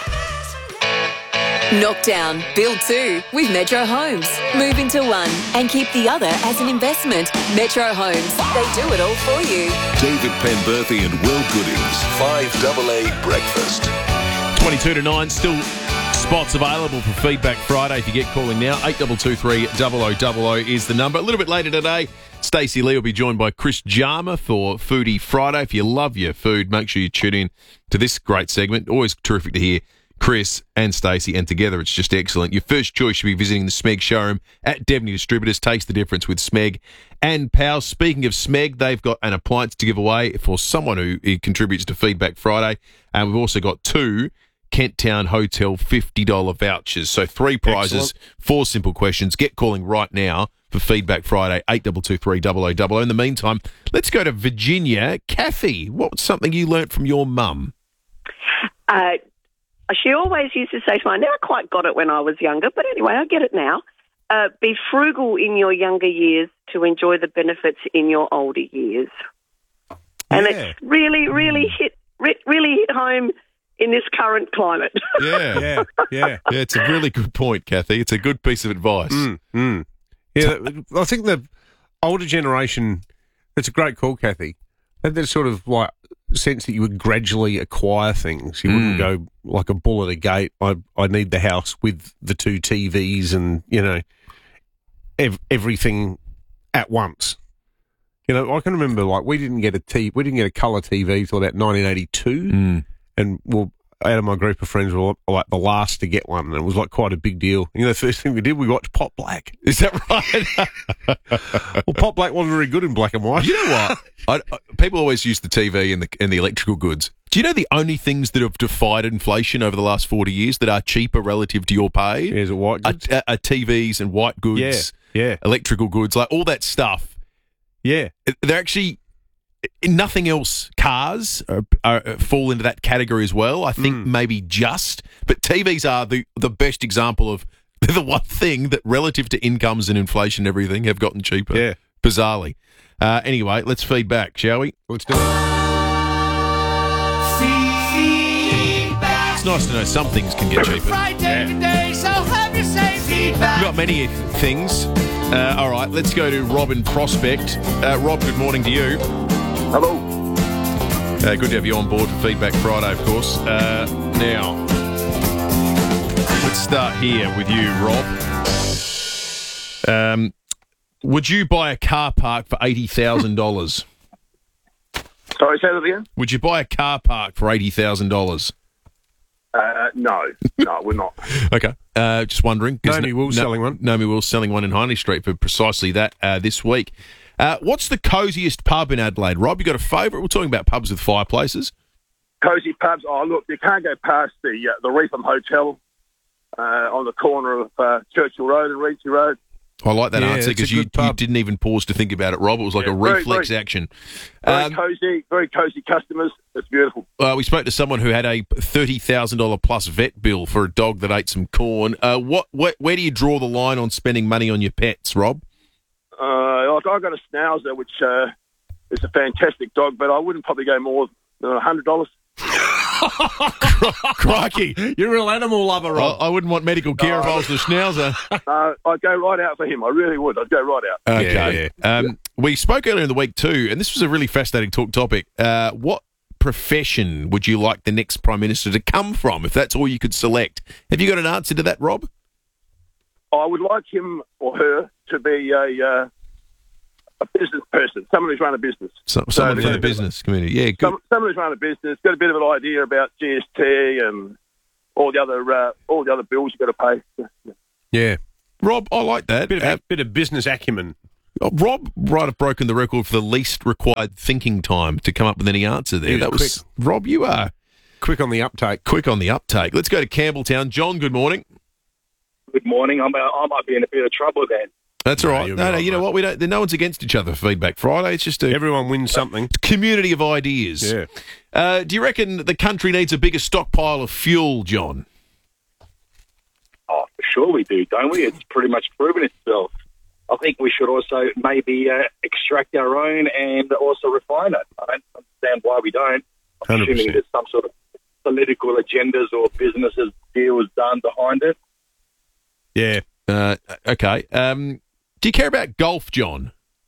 Knock down, build 2 with Metro Homes. Move into one and keep the other as an investment. Metro Homes, they do it all for you. David Penberthy and Will Goodings, 5AA Breakfast. 22 to 9, still spots available for Feedback Friday if you get calling now. 8223 0000 is the number. A little bit later today, Stacey Lee will be joined by Chris Jarmer for Foodie Friday. If you love your food, make sure you tune in to this great segment. Always terrific to hear Chris and Stacey, and together it's just excellent. Your first choice should be visiting the Smeg showroom at Devney Distributors. Taste the difference with Smeg and Pals. Speaking of Smeg, they've got an appliance to give away for someone who contributes to Feedback Friday, and we've also got 2 Kent Town Hotel $50 vouchers. So 3 prizes, excellent. 4 simple questions. Get calling right now for Feedback Friday, 8223 0000. In the meantime, let's go to Virginia. Kathy, what's something you learnt from your mum? She always used to say to me, I never quite got it when I was younger, but anyway, I get it now. Be frugal in your younger years to enjoy the benefits in your older years. And it's really hit home in this current climate. Yeah. It's a really good point, Kathy. It's a good piece of advice. Yeah, I think the older generation, it's a great call, Kathy. There's sort of like sense that you would gradually acquire things. You wouldn't go like a bull at a gate. I need the house with the 2 TVs and, everything at once. I can remember like we didn't get a colour TV till about 1982, and out of my group of friends were like the last to get one, and it was like quite a big deal. The first thing we did, we watched Pot Black. Is that right? Well, Pot Black wasn't very good in black and white. You know what? People always use the TV and the electrical goods. Do you know the only things that have defied inflation over the last 40 years that are cheaper relative to your pay? Is it white goods? Are TVs and white goods, electrical goods, like all that stuff. Yeah. They're actually... Nothing else. Cars fall into that category as well. I think maybe but TVs are the best example of they're the one thing that relative to incomes and inflation and everything have gotten cheaper. Yeah. Bizarrely. Anyway, let's feed back, shall we? Let's do it. It's nice to know some things can get cheaper. Friday, so have your same feedback. We've got many things. All right, let's go to Rob in Prospect. Rob, good morning to you. Hello. Good to have you on board for Feedback Friday, of course. Now, let's start here with you, Rob. Would you buy a car park for $80,000? Sorry, say that again? Would you buy a car park for $80,000? No, we're not. Okay. Just wondering. Naomi Will's selling one. Naomi Will's selling one in Hindley Street for precisely that this week. What's the cosiest pub in Adelaide? Rob, you got a favourite? We're talking about pubs with fireplaces. Cosy pubs. Oh, look, you can't go past the Reefham Hotel on the corner of Churchill Road and Reedsy Road. I like that answer because you didn't even pause to think about it, Rob. It was like a reflex action. Very cosy customers. It's beautiful. We spoke to someone who had a $30,000 plus vet bill for a dog that ate some corn. Where do you draw the line on spending money on your pets, Rob? I've got a Schnauzer, which is a fantastic dog, but I wouldn't probably go more than $100. Crikey, you're a real animal lover, Rob. I wouldn't want medical care if I was the Schnauzer. I'd go right out for him. I really would. I'd go right out. Okay. We spoke earlier in the week too, and this was a really fascinating topic. What profession would you like the next Prime Minister to come from, if that's all you could select? Have you got an answer to that, Rob? I would like him or her to be a business person, someone who's run a business. Someone from the business community, yeah, good. Someone who's run a business, got a bit of an idea about GST and all the other bills you've got to pay. Yeah, Rob, I like that. Bit of business acumen. Rob might have broken the record for the least required thinking time to come up with any answer there. That was Rob. You are quick on the uptake. Let's go to Campbelltown. John, good morning. Good morning. I might be in a bit of trouble then. That's all right. No, you know what? We don't. No one's against each other for Feedback Friday. It's just everyone wins something. Community of ideas. Yeah. Do you reckon the country needs a bigger stockpile of fuel, John? Oh, for sure we do, don't we? It's pretty much proven itself. I think we should also maybe extract our own and also refine it. I don't understand why we don't. I'm 100%. Assuming there's some sort of political agendas or businesses deals done behind it. Yeah. Okay. Do you care about golf, John?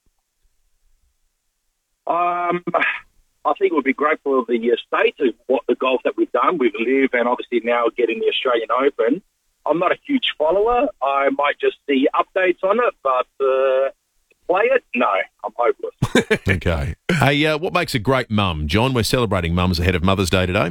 I think it would be great for the states of what the golf that we've done with LIV and obviously now getting the Australian Open. I'm not a huge follower. I might just see updates on it, but play it? No, I'm hopeless. Okay. Hey, what makes a great mum, John? We're celebrating mums ahead of Mother's Day today.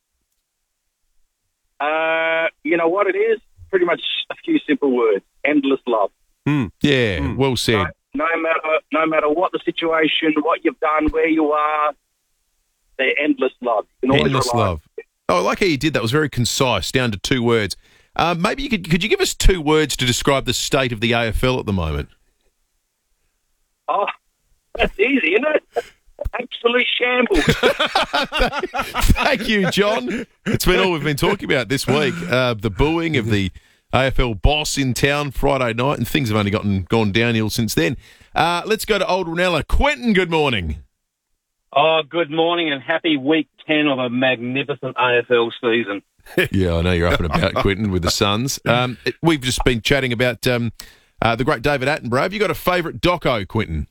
You know what it is? Pretty much a few simple words. Endless love. Well said. No matter what the situation, what you've done, where you are, they're endless love. You can endless love. Oh, I like how you did that. It was very concise, down to 2 words. Maybe you could you give us 2 words to describe the state of the AFL at the moment? Oh, that's easy, isn't it? Absolute shambles. Thank you, John. It's been all we've been talking about this week. The booing of the AFL boss in town Friday night, and things have only gone downhill since then. Let's go to Old Ranella. Quentin, good morning. Oh, good morning and happy week 10 of a magnificent AFL season. Yeah, I know you're up and about, Quentin, with the Suns. We've just been chatting about the great David Attenborough. Have you got a favourite doco, Quentin?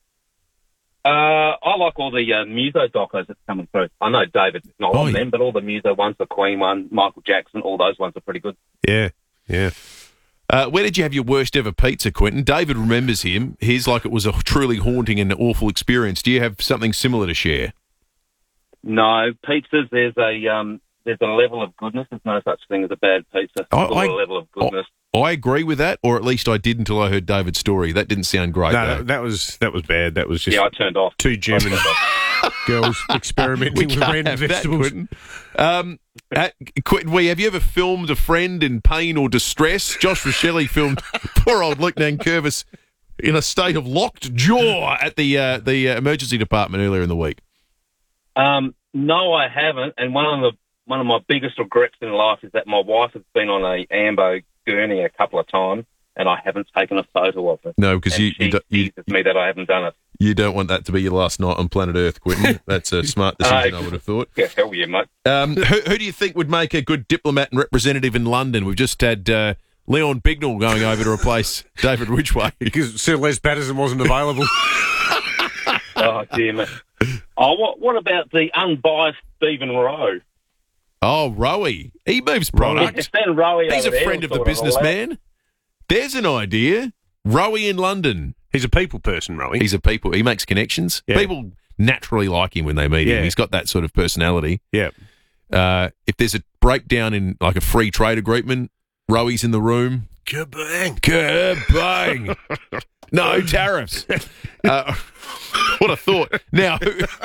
I like all the muso docos that's coming through. I know David's not on them, but all the muso ones, the Queen one, Michael Jackson, all those ones are pretty good. Yeah. Where did you have your worst ever pizza, Quentin? David remembers him. His like it was a truly haunting and awful experience. Do you have something similar to share? No, pizzas, there's a level of goodness. There's no such thing as a bad pizza. There's a level of goodness. I agree with that, or at least I did until I heard David's story. That didn't sound great. No, that was bad. That was just I turned off. 2 German girls experimenting with random vegetables. Quentin, have you ever filmed a friend in pain or distress? Josh Rochelle filmed poor old Luke Nankervis in a state of locked jaw at the emergency department earlier in the week. No, I haven't. And one of my biggest regrets in life is that my wife has been on a Ambo gurney a couple of times, and I haven't taken a photo of it. No, because you teases me that I haven't done it. You don't want that to be your last night on planet Earth, Quentin. That's a smart decision, I would have thought. Yeah, hell yeah, mate. Who do you think would make a good diplomat and representative in London? We've just had Leon Bignell going over to replace David Ridgway. Because Sir Les Patterson wasn't available. Oh, dear me. Oh, what about the unbiased Stephen Rowe? Oh, Rowie. He moves product. He's a friend of the businessman. There's an idea. Rowie in London. He's a people person, Rowie. He makes connections. Yeah. People naturally like him when they meet him. He's got that sort of personality. Yeah. If there's breakdown in like a free trade agreement. Rowi's in the room. Kabang. Kabang. No tariffs. What a thought. Now,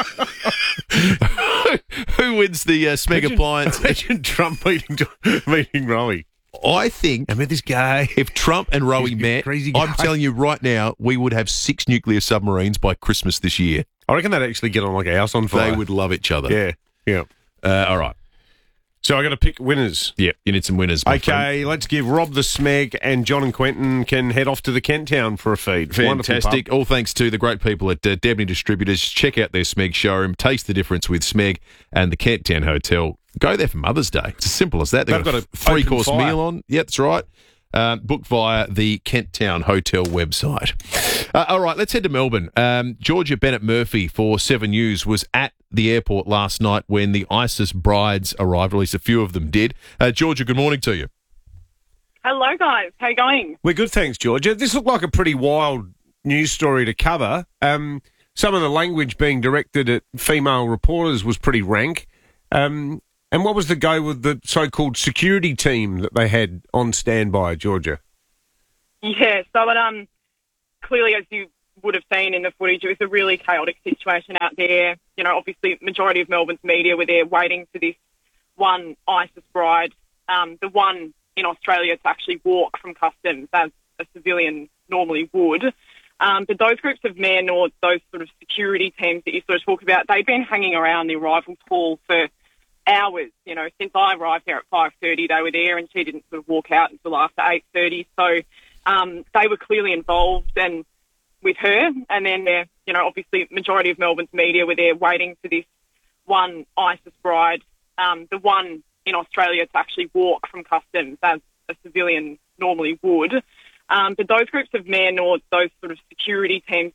who wins the Smeg Appliance? Imagine Trump meeting Rowie. I think this guy. If Trump and Rowie met, crazy guy. I'm telling you right now, we would have 6 nuclear submarines by Christmas this year. I reckon they'd actually get on like a house on fire. They would love each other. Yeah. All right. So I got to pick winners. Yeah, you need some winners. My friend. Let's give Rob the Smeg, and John and Quentin can head off to the Kent Town for a feed. Fantastic. All thanks to the great people at Debney Distributors. Check out their Smeg showroom. Taste the difference with Smeg and the Kent Town Hotel. Go there for Mother's Day. It's as simple as that. They've got a 3-course meal on. Yeah, that's right. Book via the Kent Town Hotel website. All right, let's head to Melbourne. Georgia Bennett Murphy for 7 News was at the airport last night when the ISIS brides arrived, or at least a few of them did. Georgia, good morning to you. Hello, guys. How you going? We're good, thanks, Georgia. This looked like a pretty wild news story to cover. Some of the language being directed at female reporters was pretty rank. And what was the go with the so-called security team that they had on standby, Georgia? Yeah, so it, clearly, as you would have seen in the footage, it was a really chaotic situation out there. You know, obviously, majority of Melbourne's media were there waiting for this one ISIS bride, the one in Australia to actually walk from customs as a civilian normally would. But those groups of men, or those sort of security teams that you sort of talk about, they've been hanging around the arrivals hall for hours. You know, since I arrived there at 5:30, they were there, and she didn't sort of walk out until after 8:30. So they were clearly involved and with her. And then, you know, obviously, majority of Melbourne's media were there waiting for this one ISIS bride, the one in Australia to actually walk from customs as a civilian normally would. But those groups of men, or those sort of security teams